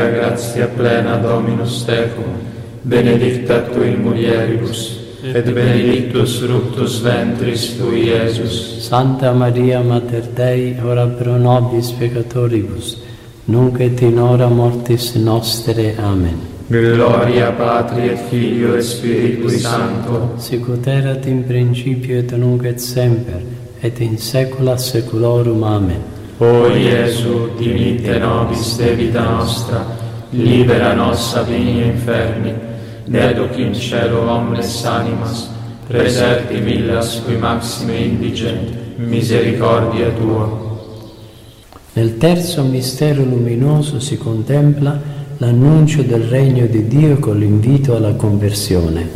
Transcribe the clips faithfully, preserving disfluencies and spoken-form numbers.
Gratia plena Dominus tecum, benedicta tu in mulieribus, et benedictus fructus ventris tui, Iesus. Santa Maria Mater Dei, ora pro nobis peccatoribus, nunc et in hora mortis nostre. Amen. Gloria Patri et Filio et Spiritui Sancto, sicut erat in principio et nunc et semper, et in saecula saeculorum. Amen. O Iesu, dimitte nobis debita nostra, libera nos ab igni inferni, deduc in cielo omnes animas, preserti millas qui maxime indigent, misericordia tua. Nel terzo mistero luminoso si contempla l'annuncio del regno di Dio con l'invito alla conversione.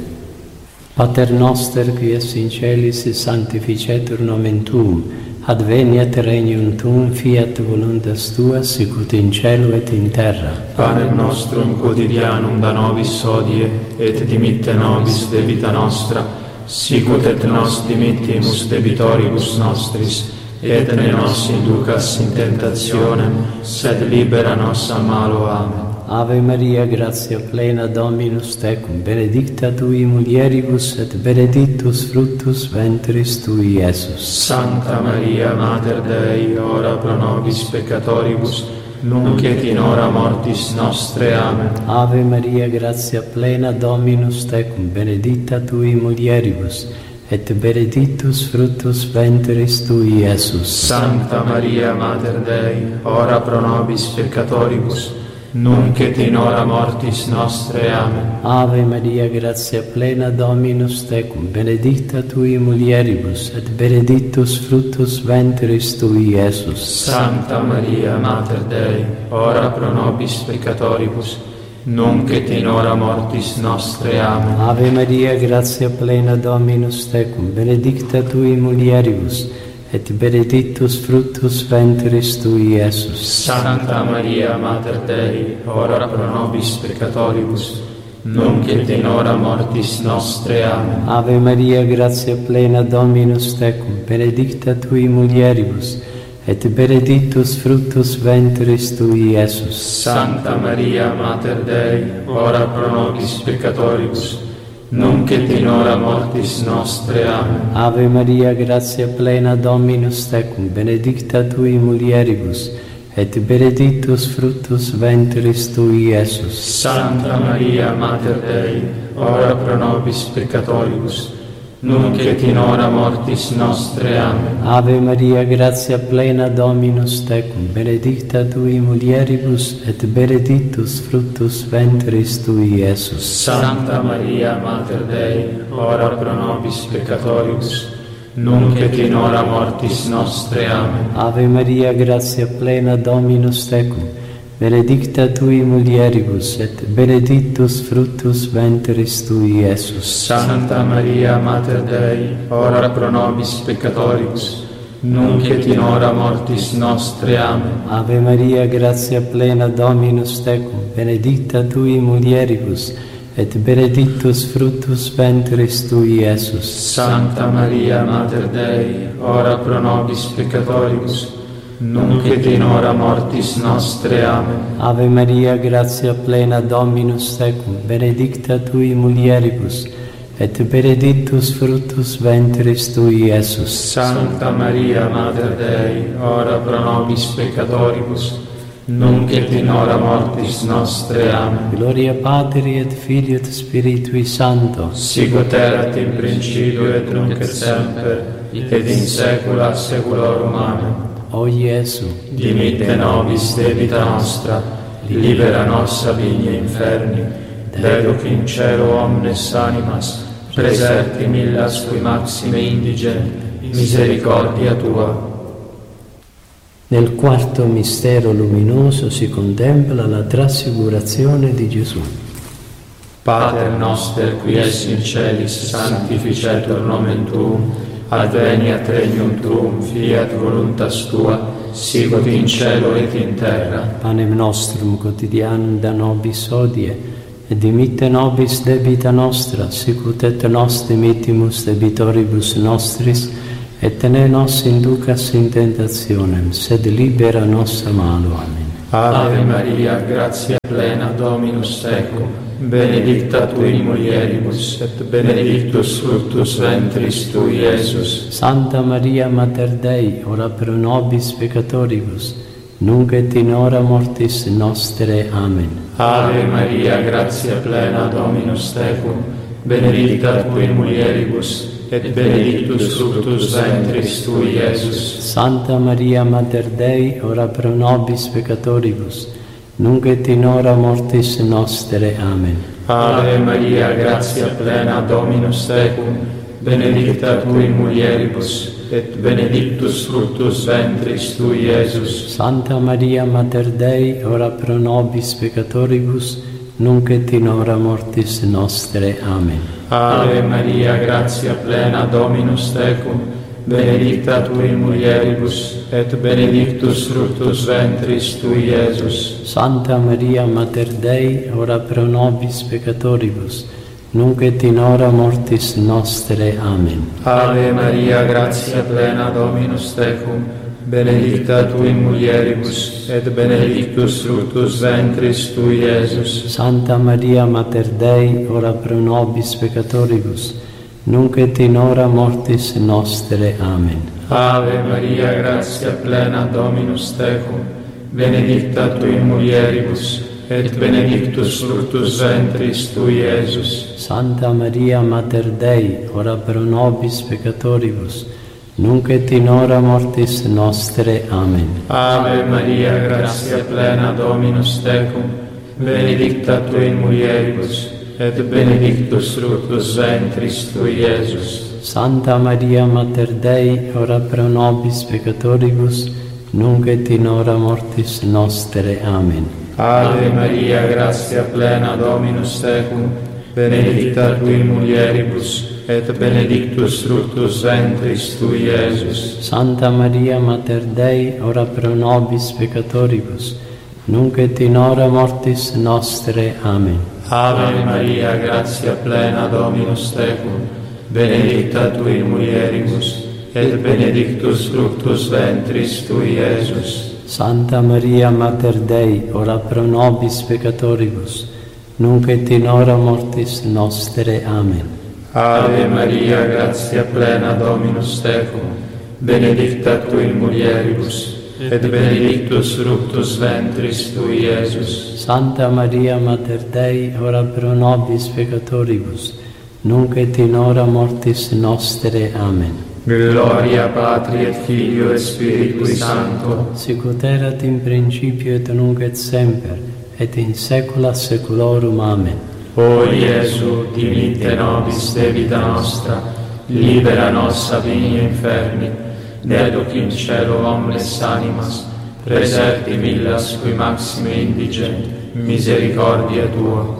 Pater noster qui es in celis, sanctificetur nomen tuum, adveniat regnum tuum, fiat voluntas tua, sicut in cielo et in terra. Panem nostrum quotidianum da nobis hodie, et dimitte nobis debita nostra, sicut et nos dimittimus debitoribus nostris, et ne nos inducas in tentationem, sed libera nos a malo. Amen. Ave Maria, gratia plena, Dominus tecum, benedicta tui mulieribus, et benedictus fructus ventris tui, Iesus. Santa Maria, Mater Dei, ora pro nobis peccatoribus, nunc et in hora mortis nostre. Amen. Ave Maria, gratia plena, Dominus tecum, benedicta tui mulieribus, et benedictus fructus ventris tui, Iesus. Santa Maria, Mater Dei, ora pro nobis peccatoribus, nunc et in hora mortis nostre. Amen. Ave Maria, gratia plena, Dominus tecum, benedicta tui mulieribus, et benedictus fructus ventris tui, Iesus. Santa Maria, Mater Dei, ora pro nobis peccatoribus, nunc et in hora mortis nostre. Amen. Ave Maria, gratia plena, Dominus tecum, benedicta tui mulieribus, et benedictus fructus ventris tui, Iesus. Santa Maria, Mater Dei, ora pro nobis peccatoribus, nunc et in hora mortis nostre. Amen. Ave Maria, gratia plena, Dominus tecum, benedicta tui mulieribus, et benedictus fructus ventris tui, Iesus. Santa Maria, Mater Dei, ora pro nobis peccatoribus, nunc et in hora mortis nostre. Amen. Ave Maria, gratia plena, Dominus tecum, benedicta tui mulieribus, et benedictus fructus ventris tui, Iesus. Santa Maria, Mater Dei, ora pro nobis peccatoribus, nunc et in hora mortis nostre. Amen. Ave Maria, gratia plena, Dominus tecum, benedicta tui mulieribus, et benedictus fructus ventris tui, Iesus. Santa Maria, Mater Dei, ora pro nobis peccatoribus, nunc et in hora mortis nostre. Amen. Ave Maria, gratia plena, Dominus tecum, benedicta tui mulieribus, et benedictus fructus ventris tui, Iesus. Santa Maria, Mater Dei, ora pro nobis peccatoribus, nunc et in hora mortis nostre. Amen. Ave Maria, gratia plena, Dominus tecum, benedicta tui mulieribus, et benedictus fructus ventris tui, Iesus. Santa Maria, Mater Dei, ora pro nobis peccatoribus, nunc et in hora mortis nostre. Amen. Ave Maria, gratia plena, Dominus tecum, benedicta tui mulieribus, et benedictus fructus ventris tui, Iesus. Santa Maria, Mater Dei, ora pro nobis peccatoribus, nunc et in hora mortis nostre. Amen. Gloria Patri et Filio et Spiritui Sancto, sicut erat in principio et nunc et semper, et in saecula saeculorum. Amen. O Iesu, dimitte nobis debita nostra, libera nos ab igni inferni, deduc in cielo omnes animas, preserti millas qui maxime indigent, misericordia tua. Nel quarto mistero luminoso si contempla la trasfigurazione di Gesù. Pater noster qui es in celis, sanctificetur nomen tuum, adveniat regnum tuum, fiat voluntas tua, sicut in cielo et in terra. Panem nostrum quotidianum da nobis hodie, et dimitte nobis debita nostra, sicut et nos dimittimus debitoribus nostris, et ne nos inducas in tentationem, sed libera nos a malo. Amen. Ave Maria, gratia plena, Dominus tecum, benedicta tu in mulieribus, et benedictus fructus ventris tui, Iesus. Santa Maria, Mater Dei, ora pro nobis peccatoribus, nunc et in hora mortis nostre. Amen. Ave Maria, gratia plena, Dominus tecum, benedicta tu in mulieribus, et benedictus fructus ventris tui, Iesus. Santa Maria, Mater Dei, ora pro nobis peccatoribus, nunc et in hora mortis nostre. Amen. Ave Maria, gratia plena, Dominus tecum, benedicta tu in mulieribus, et benedictus fructus ventris tui, Iesus. Santa Maria, Mater Dei, ora pro nobis peccatoribus, nunc et in hora mortis nostre. Amen. Ave Maria, gratia plena, Dominus tecum, benedicta tu in mulieribus, et benedictus fructus ventris tui, Iesus. Santa Maria, Mater Dei, ora pro nobis peccatoribus, nunc et in hora mortis nostre. Amen. Ave Maria, gratia plena, Dominus tecum, benedicta tu in mulieribus, et benedictus fructus ventris tui, Iesus. Santa Maria, Mater Dei, ora pro nobis peccatoribus, nunc et in hora mortis nostre. Amen. Ave Maria, gratia plena, Dominus tecum, benedicta tu in mulieribus, et benedictus fructus ventris tui, Iesus. Santa Maria, Mater Dei, ora pro nobis peccatoribus, nunc et in hora mortis nostre. Amen. Ave Maria, gratia plena, Dominus tecum, benedicta tu in mulieribus, et benedictus fructus ventris tui, Iesus. Santa Maria, Mater Dei, ora pro nobis peccatoribus, nunc et in hora mortis nostre. Amen. Ave Maria, gratia plena, Dominus tecum, benedicta tu in mulieribus, et benedictus fructus ventris tui, Iesus. Santa Maria, Mater Dei, ora pro nobis peccatoribus, nunc et in hora mortis nostre. Amen. Ave Maria, gratia plena, Dominus tecum, benedicta tu in mulieribus, et benedictus fructus ventris tui, Iesus. Santa Maria, Mater Dei, ora pro nobis peccatoribus, nunc et in hora mortis nostre. Amen. Ave Maria, gratia plena, Dominus tecum, benedicta tu in mulieribus, et benedictus fructus ventris tui, Iesus. Santa Maria, Mater Dei, ora pro nobis peccatoribus, nunc et in hora mortis nostre. Amen. Gloria Patri et Filio et Spiritui Sancto, sic ut erat in principio et nunc et semper, et in saecula saeculorum. Amen. O Iesu, dimitte nobis debita nostra, libera nos ab igni inferni, deduc in cielo omnes animas, preserti millas qui maxime indigent, misericordia tua.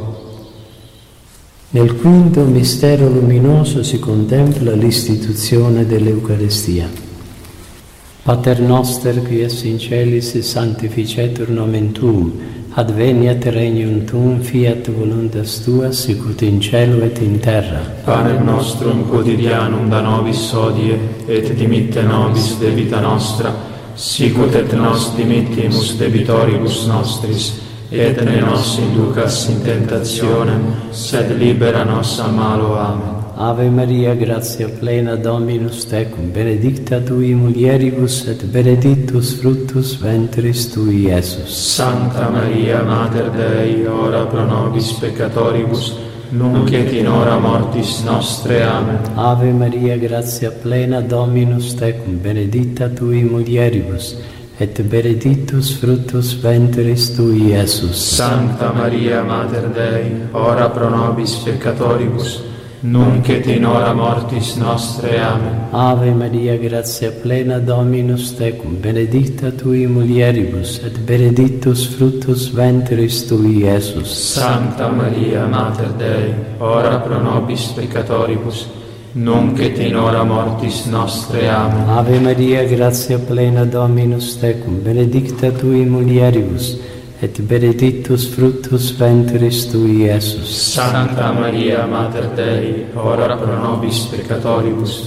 Nel quinto mistero luminoso si contempla l'istituzione dell'Eucaristia. Pater noster, qui es in celis, sanctificetur nomen tuum, adveniat regnum tuum, fiat voluntas tua, sicut in cielo et in terra. Panem nostrum quotidianum da nobis hodie, et dimitte nobis debita nostra, sicut et nos dimittimus debitoribus nostris, et ne nos inducas in tentationem, sed libera nos a malo. Amen. Ave Maria, gratia plena, Dominus tecum, benedicta tui mulieribus, et benedictus fructus ventris tui, Iesus. Santa Maria, Mater Dei, ora pro nobis peccatoribus, nunc et in hora mortis nostre. Amen. Ave Maria, gratia plena, Dominus tecum, benedicta tui mulieribus, et benedictus fructus ventris tui, Iesus. Santa Maria, Mater Dei, ora pro nobis peccatoribus, nunc et in hora mortis nostre. Amen. Ave Maria, gratia plena, Dominus tecum, benedicta tui mulieribus, et benedictus fructus ventris tui, Iesus. Santa Maria, Mater Dei, ora pro nobis peccatoribus, nunc et in hora mortis nostre. Amen. Ave Maria, gratia plena, Dominus tecum, benedicta tui mulieribus, et benedictus fructus ventris tui, Iesus. Santa Maria, Mater Dei, ora pro nobis peccatoribus,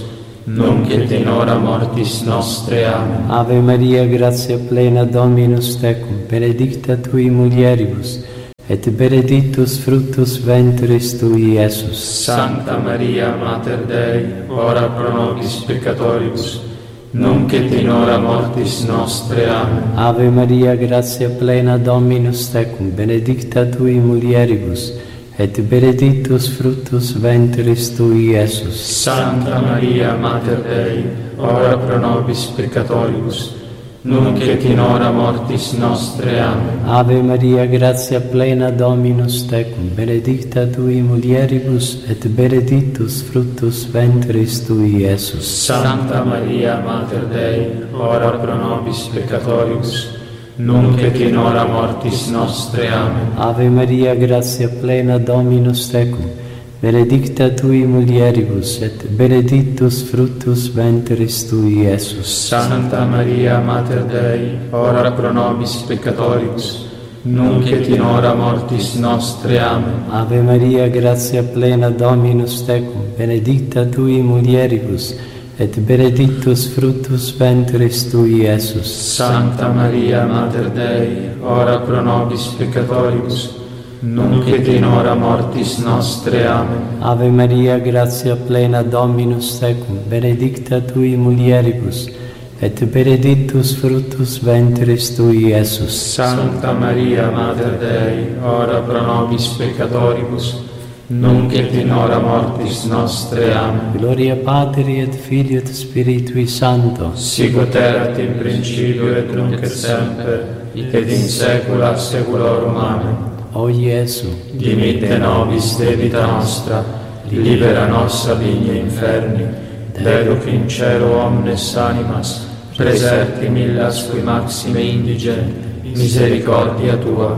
nunc et in hora mortis nostre. Amen. Ave Maria, gratia plena, Dominus tecum, benedicta tui mulieribus, et benedictus fructus ventris tui, Iesus. Sancta Maria, Mater Dei, ora pro nobis peccatoribus, nunc et in hora mortis nostre. Amen. Ave Maria, gratia plena, Dominus tecum, benedicta tui mulieribus, et benedictus fructus ventris tui, Iesus. Sancta Maria, Mater Dei, ora pro nobis peccatoribus, nunc et in hora mortis nostre. Amen. Ave Maria, gratia plena, Dominus tecum, benedicta tui mulieribus, et benedictus fructus ventris tui, Iesus. Sancta Maria, Mater Dei, ora pro nobis peccatoribus, nunc et in hora mortis nostre. Amen. Ave Maria, gratia plena, Dominus tecum, benedicta tui mulieribus, et benedictus fructus ventris tui, Iesus. Sancta Maria, Mater Dei, ora pro nobis peccatoribus, nunc et in hora mortis nostre. Amen. Ave Maria, gratia plena, Dominus tecum, benedicta tui mulieribus, et benedictus fructus ventris tui, Iesus. Sancta Maria, Mater Dei, ora pro nobis peccatoribus, nunc et in hora mortis nostre. Amen. Ave Maria, gratia plena, Dominus tecum, benedicta tui mulieribus, et benedictus fructus ventris tui, Iesus. Sancta Maria, Mater Dei, ora pro nobis peccatoribus, nunc et in hora mortis nostre. Amen. Gloria Patri et Filii et Spiritui Sancto, sic ut erat in principio et nunc et semper, et in saecula saeculorum. Amen. O Iesu, dimitte nobis debita nostra, libera nos a vigna inferni, deduc in cielo omnes animas, preserti millas qui maxime indigent, misericordia tua.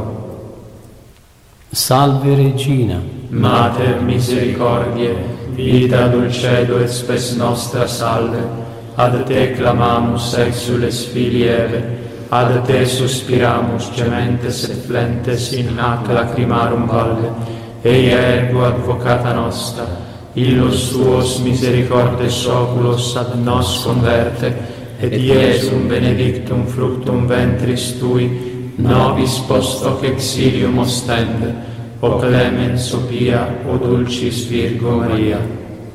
Salve Regina, Mater misericordiae, vita dulcedo et spes nostra salve, ad te clamamus exules filii Eve, ad te suspiramus gementes et flentes in hac lacrimarum valle, eia ergo advocata nostra, illus tuos misericordes oculos ad nos converte, et Iesum benedictum fructum ventris tui, nobis post hoc exilium ostende, o clemens, o pia, o dulcis Virgo Maria.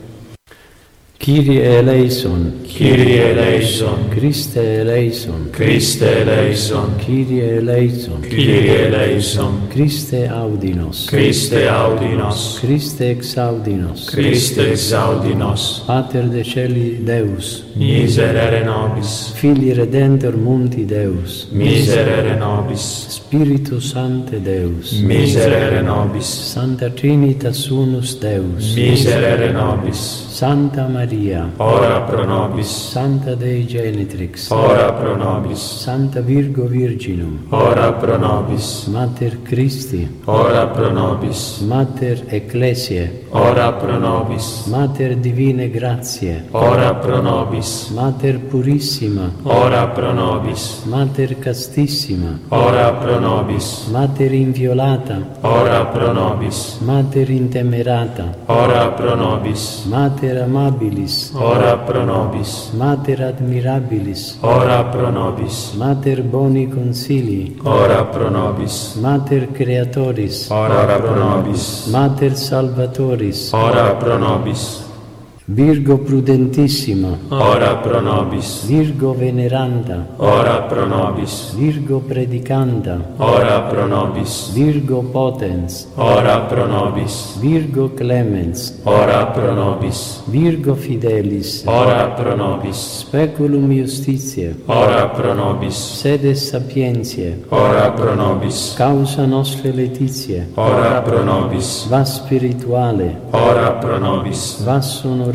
Kyrie eleison, Kyrie eleison, Christe eleison, Christe eleison, Kyrie eleison, Kyrie eleison, Christe audinos, Christe audinos, Christe exaudinos, Christe exaudinos, Pater de celi Deus, miserere nobis, Filii Redemptor mundi Deus, miserere nobis, Spiritus Sancte Deus, miserere nobis, Sancta Trinitas Unus Deus, miserere nobis, Santa Maria, ora pro nobis, Santa Dei Genitrix, ora pro nobis, Santa Virgo Virginum, ora pro nobis, Mater Christi, ora pro nobis, Mater Ecclesiae, ora pro nobis, Mater Divine Gratiae, ora pro nobis, Mater Purissima, ora pro nobis, Mater Castissima, ora pro nobis, Mater Inviolata, ora pro nobis, Mater Intemerata, ora pro nobis, Mater Amabilis, ora pro nobis, Mater Admirabilis, ora pro nobis, Mater Boni Consilii, ora pro nobis, Mater Creatoris, ora pro nobis, Mater Salvatoris, ora pro nobis, Virgo Prudentissima, ora pro nobis, Virgo Veneranda, ora pro nobis, Virgo Predicanda, ora pro nobis, Virgo Potens, ora pro nobis, Virgo Clemens, ora pro nobis, Virgo Fidelis, ora pro nobis, Speculum Justitiae, ora pro nobis, Sede Sapientiae, ora pro nobis, Causa Nostre Laetitiae, ora pro nobis, Vas Spirituale, ora pro nobis, Vas Honorabile,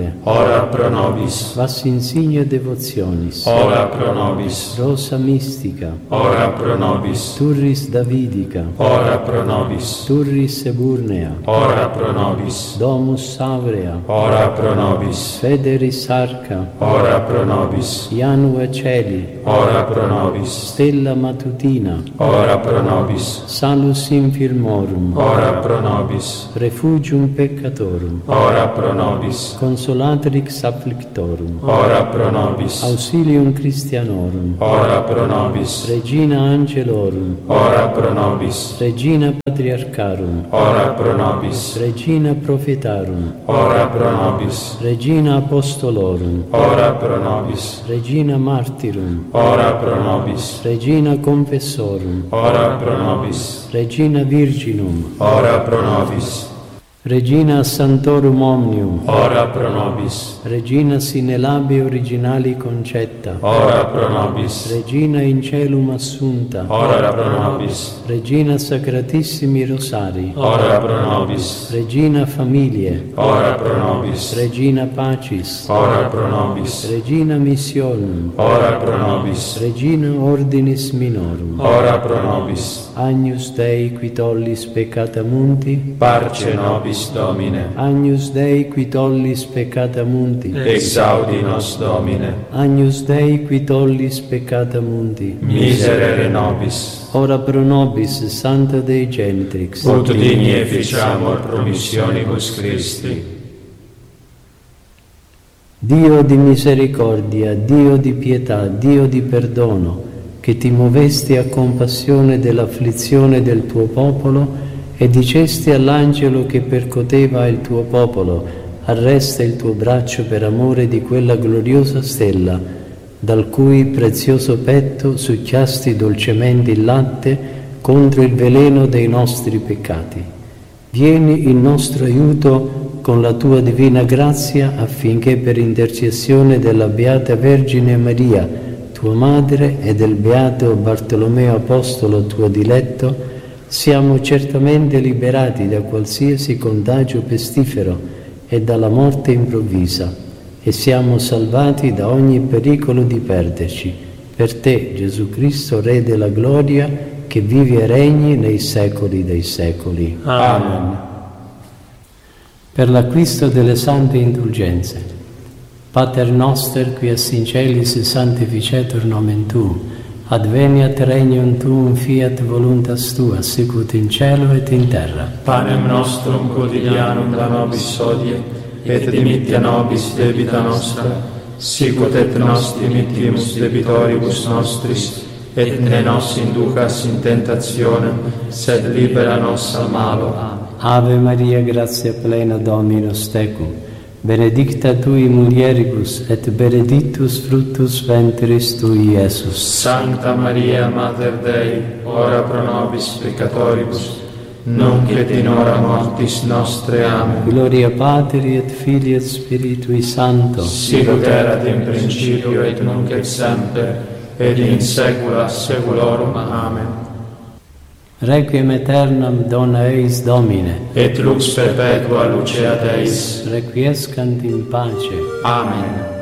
ora pro nobis, Vas Insigne Devotionis, ora pro nobis, Rosa Mystica, ora pro nobis, Turris Davidica, ora pro nobis, Turris Eburnea, ora pro nobis, Domus Aurea, ora pro nobis, Federis Arca, ora pro nobis, Ianue Celi, ora pro nobis, Stella Matutina, ora pro nobis, Salus Infirmorum, ora pro nobis, Refugium Peccatorum, ora pro nobis, nobis. Consolatrix afflictorum. Ora pro nobis. Auxilium Christianorum. Ora pro nobis. Regina Angelorum. Ora pro nobis. Regina Patriarcharum. Ora pro nobis. Regina Prophetarum. Ora pro nobis. Regina Apostolorum. Ora pro nobis. Regina Martyrum. Ora pro nobis. Regina Confessorum. Ora pro nobis. Regina Virginum. Ora pro nobis. Regina Sanctorum Omnium. Ora pro nobis. Regina sine labi originali concetta. Ora pro nobis. Regina in celum assunta. Ora pro nobis. Regina Sacratissimi Rosari. Ora pro nobis. Regina Familie. Ora pro nobis. Regina Pacis. Ora pro nobis. Regina Missionum. Ora pro nobis. Regina Ordinis Minorum. Ora pro nobis. Agnus Dei qui tollis peccata mundi. Parce nobis Domine. Agnus Dei qui tollis peccata mundi. Exaudi nos Domine. Agnus Dei qui tollis peccata mundi. Miserere nobis. Ora pro nobis Santa Dei Genitrix. Ut digni efficiamur promissionibus Christi. Dio di misericordia, Dio di pietà, Dio di perdono, che ti movesti a compassione dell'afflizione del tuo popolo e dicesti all'angelo che percoteva il tuo popolo: arresta il tuo braccio per amore di quella gloriosa stella, dal cui prezioso petto succhiasti dolcemente il latte contro il veleno dei nostri peccati. Vieni in nostro aiuto con la tua divina grazia, affinché per intercessione della Beata Vergine Maria, tua madre, e del Beato Bartolomeo Apostolo, tuo diletto, siamo certamente liberati da qualsiasi contagio pestifero e dalla morte improvvisa, e siamo salvati da ogni pericolo di perderci. Per te, Gesù Cristo, Re della gloria, che vivi e regni nei secoli dei secoli. Amen. Per l'acquisto delle sante indulgenze. Pater noster, qui es in celis sanctificetur nomen tuum, adveniat regnum tuum, fiat voluntas tua, sicut in cielo et in terra. Panem nostrum quotidianum da nobis hodie, et dimittia nobis debita nostra, sicut et nos dimittimus debitoribus nostris, et ne nos inducas in tentationem, sed libera nos a malo. Ave Maria, gratia plena, Dominus tecum, benedicta tui mulieribus, et benedictus fructus ventris tui, Iesus. Sancta Maria, Mater Dei, ora pro nobis peccatoribus, nunc et in hora mortis nostre. Amen. Gloria Patri et Filii et Spiritui Sancto, sicut erat in principio et nunc et semper, et in saecula saeculorum. Amen. Requiem aeternam dona eis Domine, et lux perpetua luceat eis. requiescant in pace. Amen.